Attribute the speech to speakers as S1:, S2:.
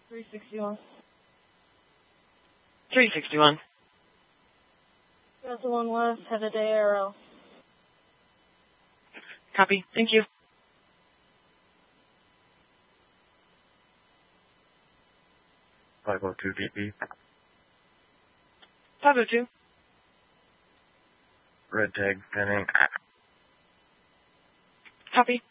S1: 361.
S2: 361.
S1: Delta 1 West, headed to ARL.
S2: Copy. Thank you.
S3: 502 DP.
S2: 502.
S3: Red tag 10-8.
S2: Copy.